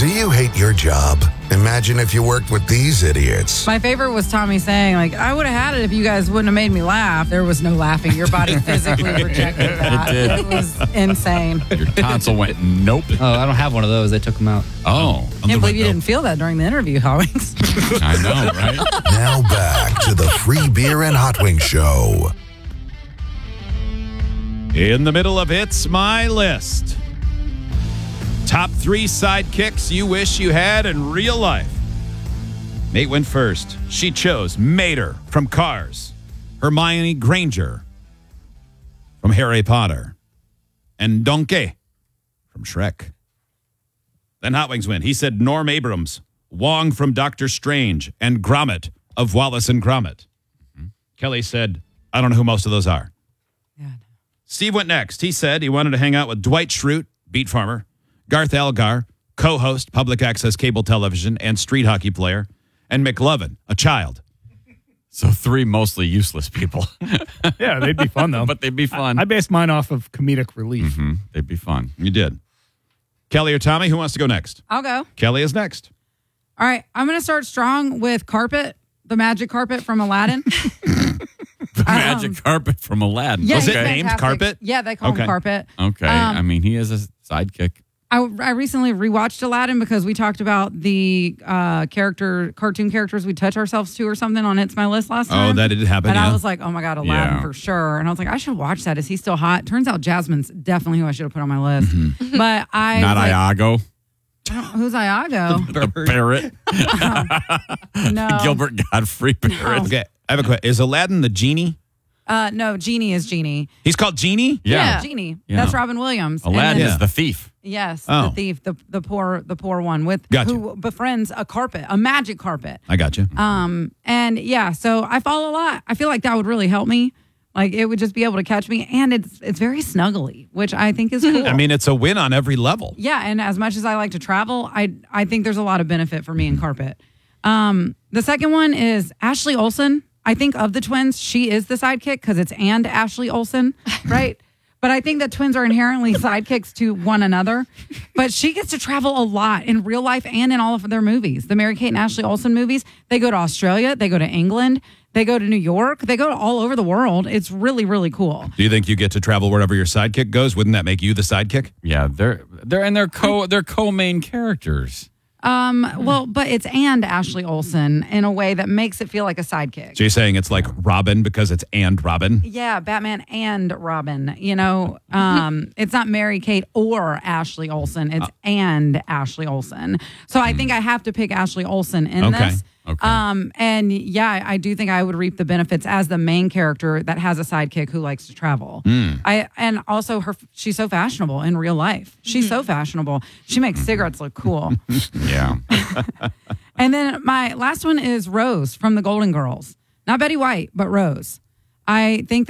Do you hate your job? Imagine if you worked with these idiots. My favorite was Tommy saying, like, I would have had it if you guys wouldn't have made me laugh. There was no laughing. Your body physically rejected that. It did. It was insane. Your tonsil went, nope. Oh, I don't have one of those. They took them out. Oh. I can't believe you didn't feel that during the interview, Hollings. I know, right? Now back to the Free Beer and Hot Wings Show. In the middle of It's My List. Top 3 sidekicks you wish you had in real life. Nate went first. She chose Mater from Cars, Hermione Granger from Harry Potter, and Donkey from Shrek. Then Hot Wings went. He said Norm Abrams, Wong from Doctor Strange, and Gromit of Wallace and Gromit. Mm-hmm. Kelly said, I don't know who most of those are. Yeah. Steve went next. He said he wanted to hang out with Dwight Schrute, beat farmer, Garth Algar, co-host, public access cable television, and street hockey player, and McLovin, a child. So 3 mostly useless people. Yeah, they'd be fun, though. But they'd be fun. I based mine off of comedic relief. Mm-hmm. They'd be fun. You did. Kelly or Tommy, who wants to go next? I'll go. Kelly is next. All right. I'm going to start strong with carpet, the magic carpet from Aladdin. The magic carpet from Aladdin. Yeah, Was he's it named fantastic. Carpet? Yeah, they call him Carpet. Okay. I mean, he is a sidekick. I recently rewatched Aladdin because we talked about the cartoon characters we touch ourselves to or something on It's My List last time. Oh, that did happen, And yeah. I was like, oh my God, Aladdin for sure. And I was like, I should watch that. Is he still hot? Turns out Jasmine's definitely who I should have put on my list. Mm-hmm. But I Not was like, Iago. who's Iago? Barrett. No. Gilbert Godfrey Barrett. Okay, I have a question. Is Aladdin the genie? No, Genie is Genie. He's called Genie? Yeah. Genie. Yeah. That's Robin Williams. And Aladdin then- is the thief. Yes, Oh. the thief, the poor one with Gotcha. who befriends a carpet, a magic carpet. I got you. And yeah, so I follow a lot. I feel like that would really help me. Like it would just be able to catch me, and it's very snuggly, which I think is cool. I mean, it's a win on every level. Yeah, and as much as I like to travel, I think there's a lot of benefit for me in carpet. The second one is Ashley Olsen. I think of the twins, she is the sidekick because it's and Ashley Olsen, right? But I think that twins are inherently sidekicks to one another. But she gets to travel a lot in real life and in all of their movies. The Mary-Kate and Ashley Olsen movies, they go to Australia, they go to England, they go to New York, they go to all over the world. It's really, really cool. Do you think you get to travel wherever your sidekick goes? Wouldn't that make you the sidekick? Yeah, they're co-main characters. Well, but it's and Ashley Olsen in a way that makes it feel like a sidekick. So you're saying it's like Robin because it's and Robin? Yeah, Batman and Robin. You know, it's not Mary-Kate or Ashley Olsen. It's and Ashley Olsen. So I think I have to pick Ashley Olsen in this. Okay. And yeah, I do think I would reap the benefits as the main character that has a sidekick who likes to travel. And also she's so fashionable in real life. She's so fashionable. She makes cigarettes look cool. Yeah. And then my last one is Rose from the Golden Girls. Not Betty White, but Rose. I think